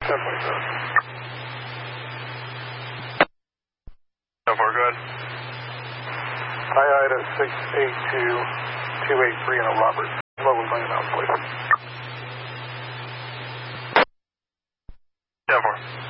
10 4, go ahead. High Ida 682-283 in a Robert. Low with million out, please. 10 4.